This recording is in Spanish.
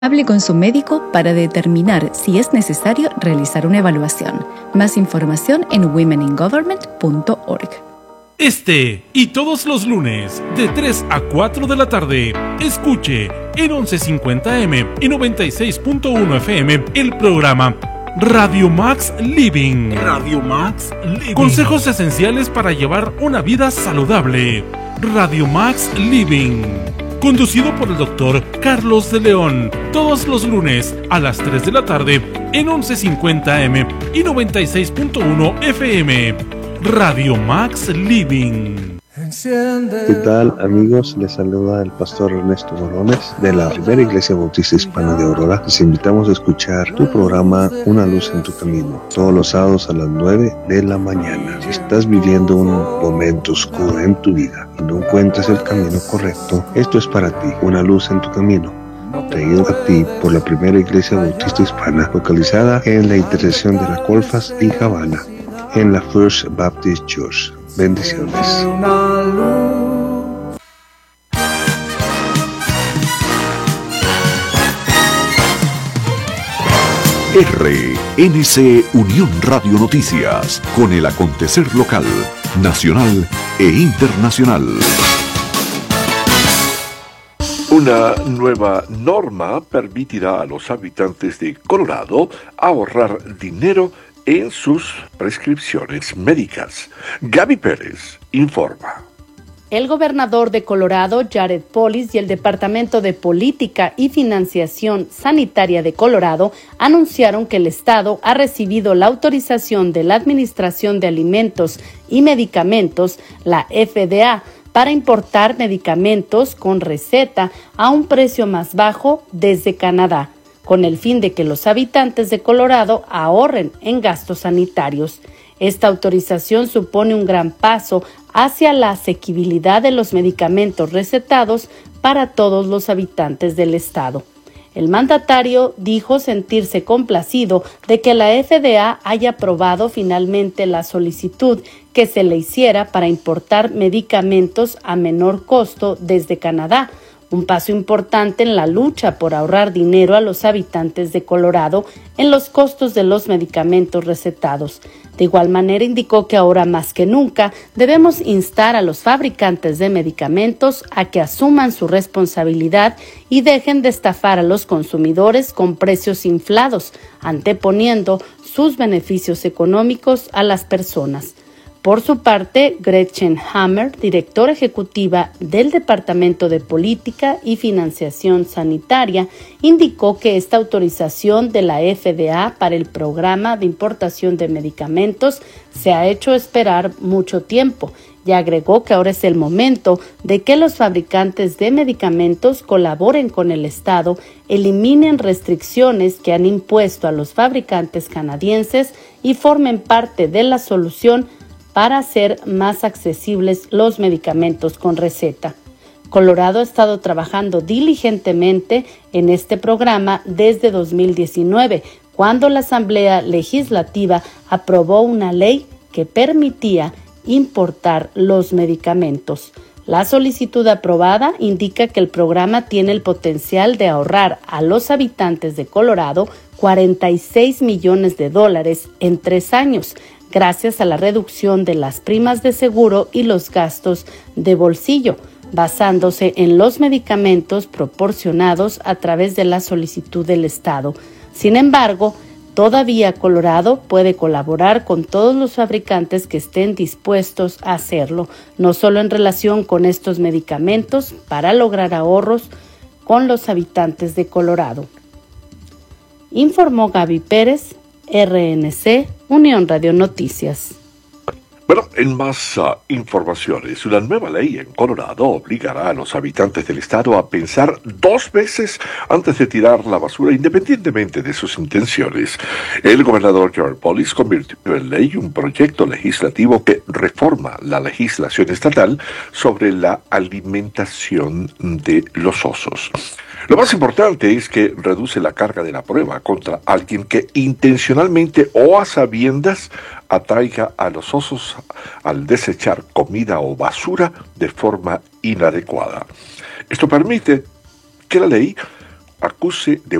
Hable con su médico para determinar si es necesario realizar una evaluación. Más información en womeningovernment.org. Este y todos los lunes, de 3 a 4 de la tarde, escuche en 1150M y 96.1 FM el programa Radio Max Living. Radio Max Living. Consejos esenciales para llevar una vida saludable. Radio Max Living. Conducido por el doctor Carlos de León, todos los lunes a las 3 de la tarde en 1150M y 96.1 FM. Radio Max Living. ¿Qué tal, amigos? Les saluda el pastor Ernesto Bolones de la Primera Iglesia Bautista Hispana de Aurora. Les invitamos a escuchar tu programa Una Luz en tu Camino, todos los sábados a las 9 de la mañana. Si estás viviendo un momento oscuro en tu vida y no encuentras el camino correcto, esto es para ti, Una Luz en tu Camino, traído a ti por la Primera Iglesia Bautista Hispana, localizada en la intersección de la Colfas y Havana, en la First Baptist Church. Bendiciones. RNC Unión Radio Noticias, con el acontecer local, nacional e internacional. Una nueva norma permitirá a los habitantes de Colorado ahorrar dinero en sus prescripciones médicas. Gaby Pérez informa. El gobernador de Colorado, Jared Polis, y el Departamento de Política y Financiación Sanitaria de Colorado anunciaron que el estado ha recibido la autorización de la Administración de Alimentos y Medicamentos, la FDA, para importar medicamentos con receta a un precio más bajo desde Canadá, con el fin de que los habitantes de Colorado ahorren en gastos sanitarios. Esta autorización supone un gran paso hacia la asequibilidad de los medicamentos recetados para todos los habitantes del estado. El mandatario dijo sentirse complacido de que la FDA haya aprobado finalmente la solicitud que se le hiciera para importar medicamentos a menor costo desde Canadá, un paso importante en la lucha por ahorrar dinero a los habitantes de Colorado en los costos de los medicamentos recetados. De igual manera, indicó que ahora más que nunca debemos instar a los fabricantes de medicamentos a que asuman su responsabilidad y dejen de estafar a los consumidores con precios inflados, anteponiendo sus beneficios económicos a las personas. Por su parte, Gretchen Hammer, directora ejecutiva del Departamento de Política y Financiación Sanitaria, indicó que esta autorización de la FDA para el programa de importación de medicamentos se ha hecho esperar mucho tiempo y agregó que ahora es el momento de que los fabricantes de medicamentos colaboren con el Estado, eliminen restricciones que han impuesto a los fabricantes canadienses y formen parte de la solución para hacer más accesibles los medicamentos con receta. Colorado ha estado trabajando diligentemente en este programa desde 2019, cuando la Asamblea Legislativa aprobó una ley que permitía importar los medicamentos. La solicitud aprobada indica que el programa tiene el potencial de ahorrar a los habitantes de Colorado $46 millones en 3 años, gracias a la reducción de las primas de seguro y los gastos de bolsillo, basándose en los medicamentos proporcionados a través de la solicitud del Estado. Sin embargo, todavía Colorado puede colaborar con todos los fabricantes que estén dispuestos a hacerlo, no solo en relación con estos medicamentos, para lograr ahorros con los habitantes de Colorado. Informó Gaby Pérez, RNC, Unión Radio Noticias. Bueno, en más informaciones, una nueva ley en Colorado obligará a los habitantes del estado a pensar 2 veces antes de tirar la basura, independientemente de sus intenciones. El gobernador Jared Polis convirtió en ley un proyecto legislativo que reforma la legislación estatal sobre la alimentación de los osos. Lo más importante es que reduce la carga de la prueba contra alguien que intencionalmente o a sabiendas atraiga a los osos al desechar comida o basura de forma inadecuada. Esto permite que la ley acuse de